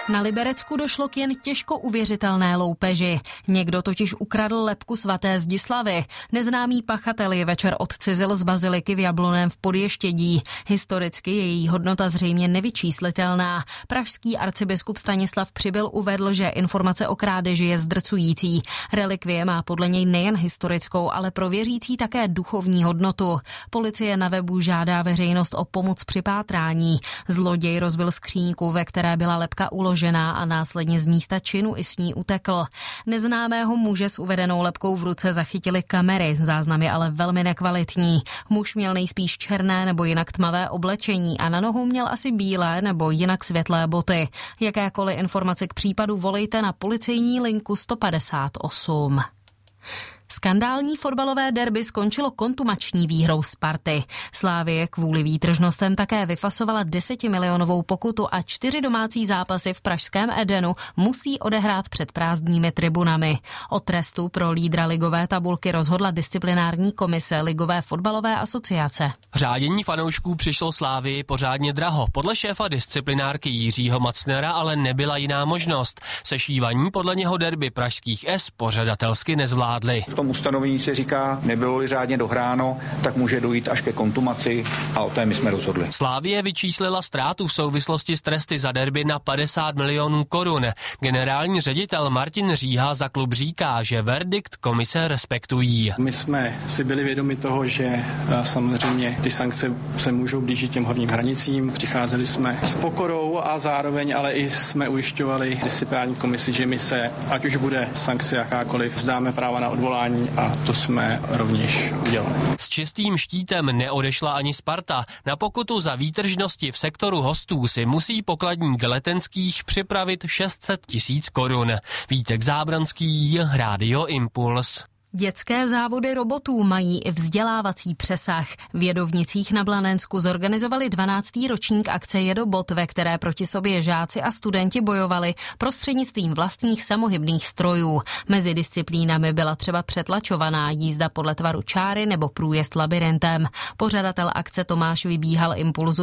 Na Liberecku došlo k jen těžko uvěřitelné loupeži. Někdo totiž ukradl lebku svaté Zdislavy. Neznámý pachatel ji večer odcizil z baziliky v Jablonném v Podještědí. Historicky je její hodnota zřejmě nevyčíslitelná. Pražský arcibiskup Stanislav Přibyl uvedl, že informace o krádeži je zdrcující. Relikvie má podle něj nejen historickou, ale pro věřící také duchovní hodnotu. Policie na webu žádá veřejnost o pomoc při pátrání. Zloděj rozbil skříňku, ve které byla lebka uložená a následně z místa činu i s ní utekl. Neznámého muže s uvedenou lebkou v ruce zachytili kamery, záznam je ale velmi nekvalitní. Muž měl nejspíš černé nebo jinak tmavé oblečení a na nohou měl asi bílé nebo jinak světlé boty. Jakékoliv informace k případu volejte na policejní linku 158. Skandální fotbalové derby skončilo kontumační výhrou Sparty. Slavie kvůli výtržnostem také vyfasovala 10milionovou pokutu a 4 domácí zápasy v pražském Edenu musí odehrát před prázdnými tribunami. O trestu pro lídra ligové tabulky rozhodla disciplinární komise Ligové fotbalové asociace. Řádění fanoušků přišlo Slavii pořádně draho. Podle šéfa disciplinárky Jiřího Macnera ale nebyla jiná možnost. Sešívaní podle něho derby pražských S pořadatelsky nezvládli. V tom ustanovení se říká, nebylo-li řádně dohráno, tak může dojít až ke kontumaci a o té my jsme rozhodli. Slavie vyčíslila ztrátu v souvislosti s tresty za derby na 50 milionů korun. Generální ředitel Martin Říha za klub říká, že verdikt komise respektují. My jsme si byli vědomi toho, že samozřejmě ty sankce se můžou blížit těm horním hranicím. Přicházeli jsme s pokorou a zároveň ale i jsme ujišťovali disciplinární komisi, že my se, ať už bude sankce jakákoliv, vzdáme práva na odvolání a to jsme rovněž udělali. S čistým štítem neodešla ani Sparta. Na pokutu za výtržnosti v sektoru hostů si musí pokladník Letenských připravit 600 000 korun. Vítek Zábranský, Rádio Impuls. Dětské závody robotů mají i vzdělávací přesah. V Jedovnicích na Blanensku zorganizovali 12. ročník akce Jedobot, ve které proti sobě žáci a studenti bojovali prostřednictvím vlastních samohybných strojů. Mezi disciplínami byla třeba přetlačovaná jízda podle tvaru čáry nebo průjezd labirintem. Pořadatel akce Tomáš Vybíhal Impulzu